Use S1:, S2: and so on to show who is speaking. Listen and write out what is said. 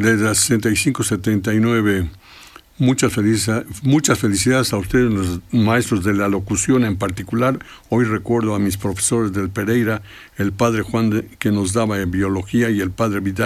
S1: de las 6579. Muchas felicidades a ustedes, los maestros de la locución en particular. Hoy recuerdo a mis profesores del Pereira, el padre Juan que nos daba biología y el padre Vidal